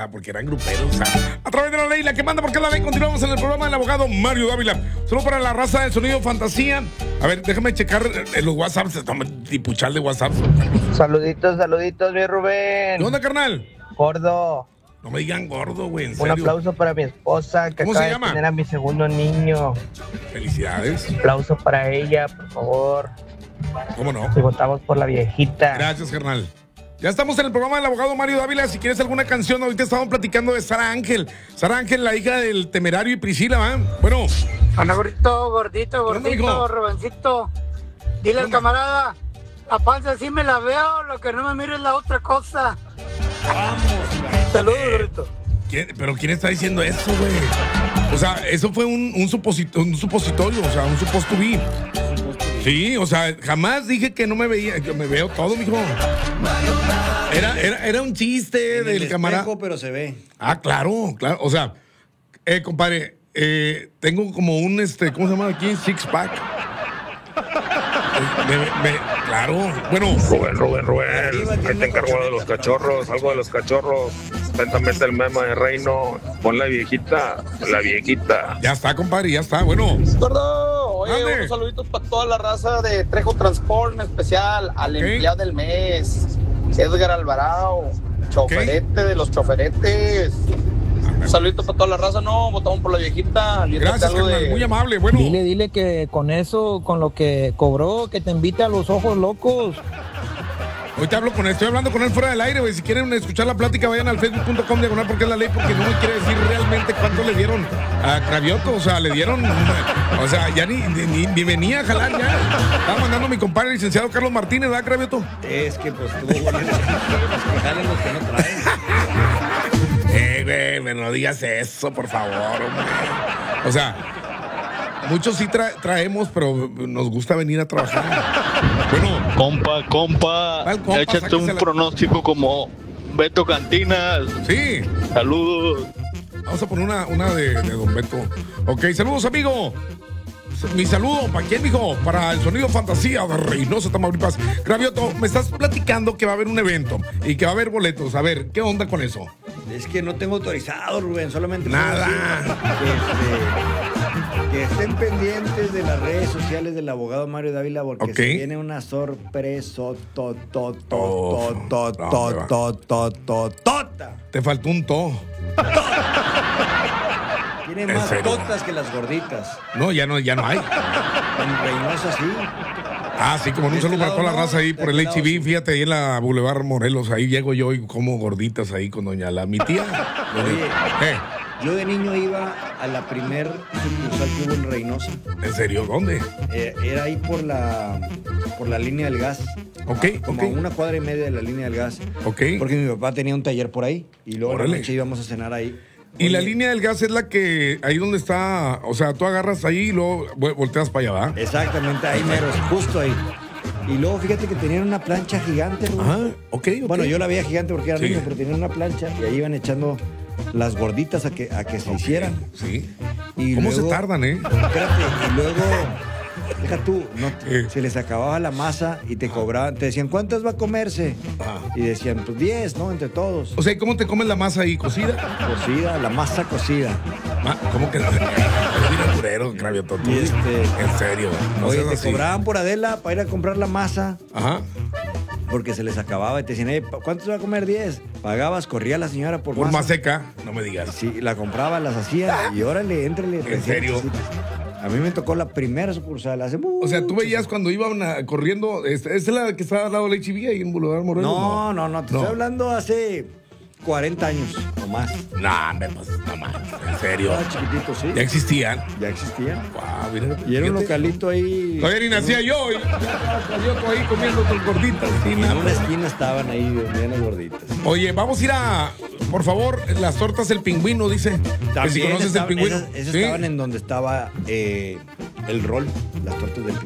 sea, porque eran gruperos. O sea, a través de la ley, la que manda porque la ley. Continuamos en el programa del abogado Mario Dávila. Solo para la raza del sonido fantasía. A ver, déjame checar los WhatsApps. Tipuchal de WhatsApp. Saluditos, mi Rubén. ¿Qué onda, carnal? Gordo. No me digan gordo, güey, en Un serio. aplauso para mi esposa que ¿Cómo se acaba de llama? tener a mi segundo niño. Felicidades. Aplauso para ella, por favor. ¿Cómo no? Y votamos por la viejita. Gracias, carnal. Ya estamos en el programa del abogado Mario Dávila. Si quieres alguna canción, ahorita estábamos platicando de Sara Ángel. Sara Ángel, la hija del Temerario y Priscila, ¿va? Bueno. Anda, gordito, onda, hijo? Rubencito. Dile al camarada, la panza sí me la veo, lo que no me miro es la otra cosa. Saludos, gordito. ¿Pero quién está diciendo eso, güey? O sea, eso fue un supositorio, o sea, un supposed to be. Sí, o sea, jamás dije que no me veía, yo me veo todo, mijo. Era un chiste en del el camarada. espejo, pero se ve. Ah, claro. O sea, compadre, tengo como un, ¿cómo se llama aquí? Six pack. Claro. Bueno. Rubén. Ahí te encargo de los cachorros, algo de los cachorros. Lentamente el meme de Reino. Pon la viejita. Ya está, compadre, ya está. Bueno. Gordo, oye, Ande. unos saluditos para toda la raza de Trejo Transport, en especial al empleado del mes, Edgar Alvarado, choferete de los choferetes. Un saludito para toda la raza, no, votamos por la viejita. Gracias, carnal, muy amable. Bueno. Dile que con eso, con lo que cobró, que te invite a los ojos locos. Ahorita estoy hablando con él fuera del aire, güey. Si quieren escuchar la plática, vayan al facebook.com diagonal porque es la ley, porque no me quiere decir realmente cuánto le dieron a Cravioto. O sea, le dieron, o sea, ya ni venía a jalar ya. Estaba mandando a mi compadre el licenciado Carlos Martínez, ¿verdad, Cravioto? Es que pues tuvo buenos que jalen los que no traen. Güey, no digas eso, por favor, hombre. O sea, muchos sí traemos, pero nos gusta venir a trabajar. Bueno. Compa, échate un pronóstico como Beto Cantinas. Sí. Saludos. Vamos a poner una de Don Beto. Ok, saludos, amigo. Mi saludo, ¿para quién, mijo? Para el sonido fantasía de Reynosa, Tamaulipas. Gravioto, me estás platicando que va a haber un evento y que va a haber boletos. A ver, ¿qué onda con eso? Es que no tengo autorizado, Rubén, solamente nada. Que estén pendientes de las redes sociales del abogado Mario Dávila porque se viene una sorpresa. Te faltó un to. Tiene más totas que las gorditas. No, ya no hay. En Reynosa sí. Ah, sí, como un saludo para toda la raza ahí por el HB. Fíjate, ahí en la Boulevard Morelos. Ahí llego yo y como gorditas ahí con doña mi tía. Oye, yo de niño iba a la primer sucursal que hubo en Reynosa. ¿En serio? ¿Dónde? Era ahí por la línea del gas. Como a una cuadra y media de la línea del gas. Porque mi papá tenía un taller por ahí. Y luego en la noche íbamos a cenar ahí. Y la línea del gas es la que, ahí donde está, o sea, tú agarras ahí y luego volteas para allá, ¿verdad? Exactamente, ahí mero, justo ahí. Y luego fíjate que tenían una plancha gigante, ¿no? Ajá, ok. Bueno, yo la veía gigante porque era niño, pero tenían una plancha y ahí iban echando las gorditas a que se hicieran. Sí. Y ¿Cómo luego, se tardan, Espérate, y luego, deja tú, se les acababa la masa y te cobraban, te decían, ¿cuántas va a comerse? Y decían, pues 10, ¿no? Entre todos. O sea, ¿cómo te comes la masa ahí? ¿Cocida? Cocida, la masa cocida. ¿Cómo que? Es curero, Cravioto. En serio. No oye, seas te así. cobraban por Adela para ir a comprar la masa. Ajá. Porque se les acababa y te decían, ¿cuántos va a comer? 10. Pagabas, corría la señora por más masa. seca, no me digas. Sí, la compraba, las hacía y órale, éntrale. ¿En serio? A mí me tocó la primera sucursal hace mucho. O sea, tú veías cuando iban corriendo, ¿esa es la que está al lado del HB ahí en Boulevard Morelos? No, te estoy hablando hace 40 años o más. No, pues, no más, en serio. Estaba chiquitito, sí. ¿Ya existían? Ya existían. Wow, mira. Y era un localito ahí. Todavía ni nacía yo. Y yo ahí comiendo tus gorditas. En una esquina estaban ahí bien las gorditas. Oye, vamos a ir a, por favor, las tortas del pingüino, dice. Que si conoces el pingüino. Esas estaban en donde estaba el rol, las tortas del pingüino.